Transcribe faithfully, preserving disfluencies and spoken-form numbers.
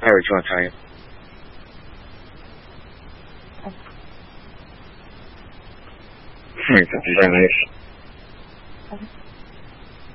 Irish, you want to try it? Very nice.